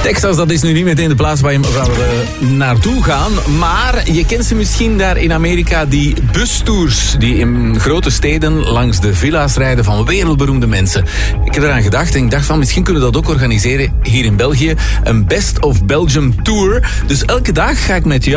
Texas, dat is nu niet meteen de plaats waar we naartoe gaan. Maar je kent ze misschien daar in Amerika, die bustours die in grote steden langs de villa's rijden van wereldberoemde mensen. Ik heb eraan gedacht en ik dacht van misschien kunnen we dat ook organiseren hier in België. Een Best of Belgium Tour. Dus elke dag ga ik met jou